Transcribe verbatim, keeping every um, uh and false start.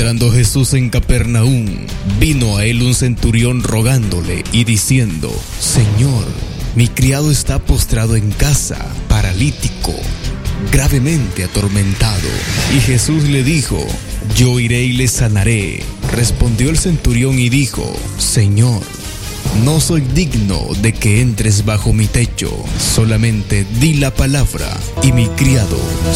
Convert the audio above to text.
Entrando Jesús en Capernaum, vino a él un centurión rogándole y diciendo: Señor, mi criado está postrado en casa, paralítico, gravemente atormentado. Y Jesús le dijo: Yo iré y le sanaré. Respondió el centurión y dijo: Señor, no soy digno de que entres bajo mi techo, solamente di la palabra y mi criado